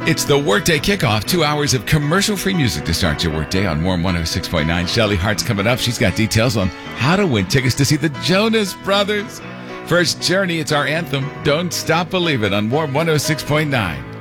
It's the Workday Kickoff, 2 hours of commercial-free music to start your workday on Warm 106.9. Shelly Hart's coming up. She's got details on how to win tickets to see the Jonas Brothers. First, Journey, it's our anthem, Don't Stop Believin' on Warm 106.9.